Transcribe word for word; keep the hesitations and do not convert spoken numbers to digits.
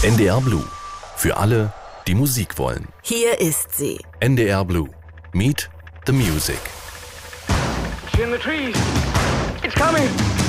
N D R Blue. Für alle, die Musik wollen. Hier ist sie. N D R Blue. Meet the Music. It's in the trees. It's coming.